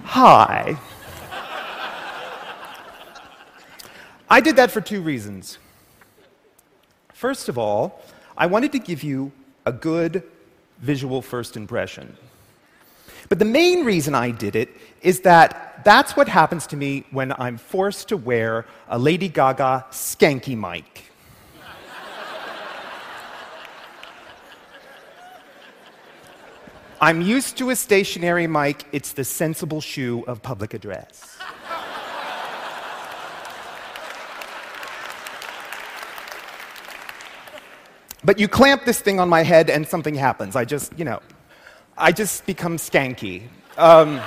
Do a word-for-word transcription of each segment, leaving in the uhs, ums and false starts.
Hi. I did that for two reasons. First of all, I wanted to give you a good visual first impression. But the main reason I did it is that that's what happens to me when I'm forced to wear a Lady Gaga skanky mic. I'm used to a stationary mic. It's the sensible shoe of public address. But you clamp this thing on my head and something happens. I just, you know, I just become skanky. Um,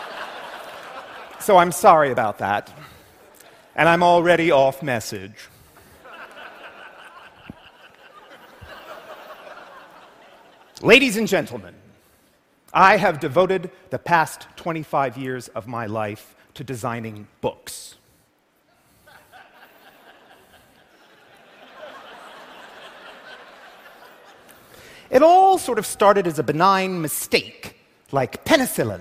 so I'm sorry about that. And I'm already off message. Ladies and gentlemen, I have devoted the past twenty-five years of my life to designing books. It all sort of started as a benign mistake, like penicillin.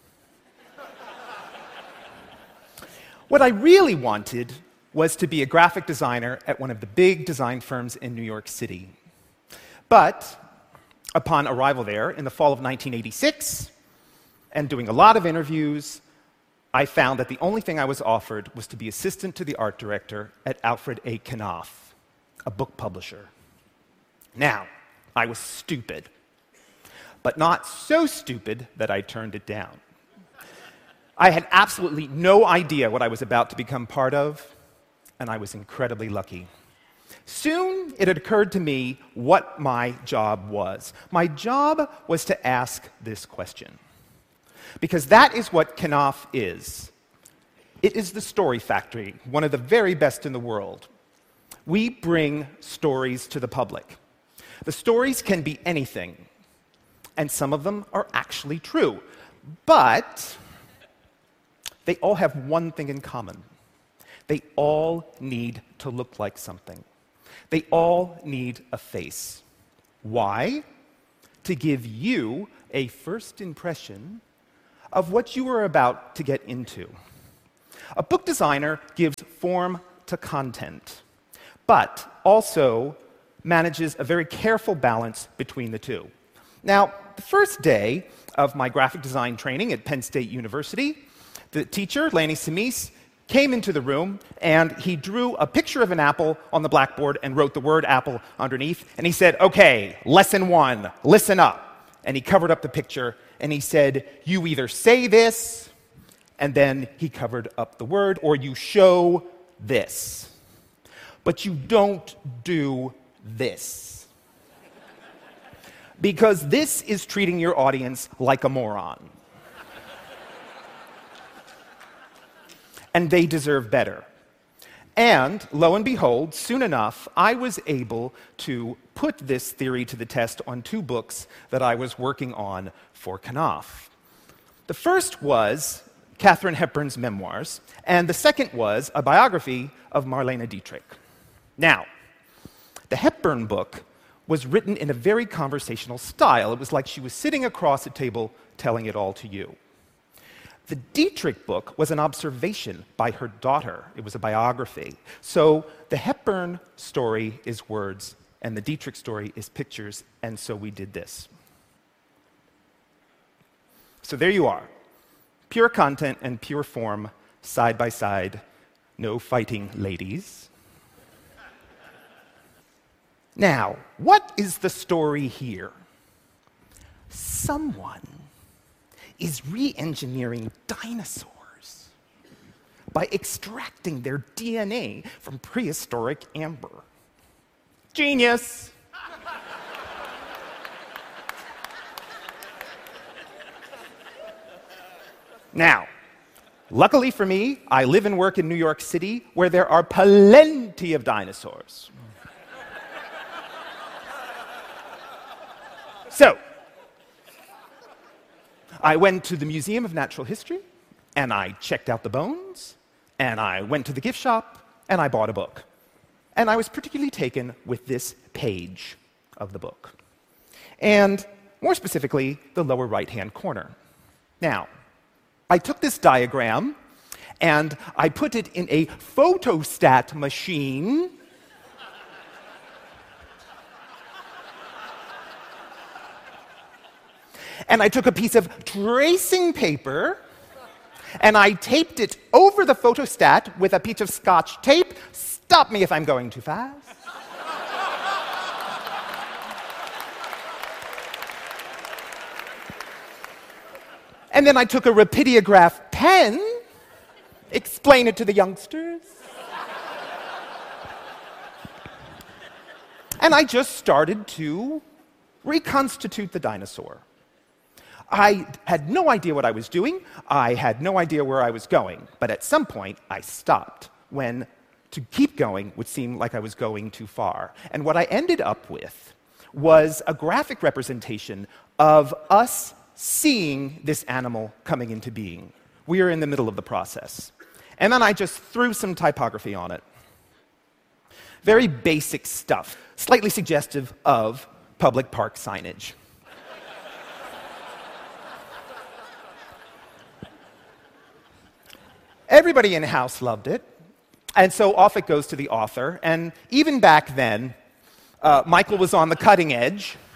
What I really wanted was to be a graphic designer at one of the big design firms in New York City. But upon arrival there in the fall of nineteen eighty-six, and doing a lot of interviews, I found that the only thing I was offered was to be assistant to the art director at Alfred A. Knopf, a book publisher. Now, I was stupid, but not so stupid that I turned it down. I had absolutely no idea what I was about to become part of, and I was incredibly lucky. Soon, it had occurred to me what my job was. My job was to ask this question, because that is what Knopf is. It is the story factory, one of the very best in the world. We bring stories to the public. The stories can be anything, and some of them are actually true, but they all have one thing in common. They all need to look like something. They all need a face. Why? To give you a first impression of what you are about to get into. A book designer gives form to content, but also manages a very careful balance between the two. Now, the first day of my graphic design training at Penn State University, the teacher, Lanny Simis, came into the room, and he drew a picture of an apple on the blackboard and wrote the word apple underneath, and he said, "Okay, lesson one, listen up." And he covered up the picture, and he said, "You either say this," and then he covered up the word, "or you show this. But you don't do this. Because this is treating your audience like a moron. And they deserve better." And lo and behold, soon enough, I was able to put this theory to the test on two books that I was working on for Knopf. The first was Katharine Hepburn's memoirs, and the second was a biography of Marlene Dietrich. Now, the Hepburn book was written in a very conversational style. It was like she was sitting across a table telling it all to you. The Dietrich book was an observation by her daughter. It was a biography. So the Hepburn story is words, and the Dietrich story is pictures, and so we did this. So there you are. Pure content and pure form, side by side. No fighting, ladies. Now, what is the story here? Someone is re-engineering dinosaurs by extracting their D N A from prehistoric amber. Genius! Now, luckily for me, I live and work in New York City, where there are plenty of dinosaurs. So, I went to the Museum of Natural History, and I checked out the bones, and I went to the gift shop, and I bought a book. And I was particularly taken with this page of the book. And more specifically, the lower right-hand corner. Now, I took this diagram and I put it in a photostat machine. And I took a piece of tracing paper and I taped it over the photostat with a piece of Scotch tape. Stop me if I'm going too fast. And then I took a Rapidiograph pen, explain it to the youngsters. And I just started to reconstitute the dinosaur. I had no idea what I was doing. I had no idea where I was going. But at some point, I stopped when to keep going would seem like I was going too far. And what I ended up with was a graphic representation of us seeing this animal coming into being. We are in the middle of the process. And then I just threw some typography on it. Very basic stuff, slightly suggestive of public park signage. Everybody in-house loved it, and so off it goes to the author. And even back then, uh, Michael was on the cutting edge.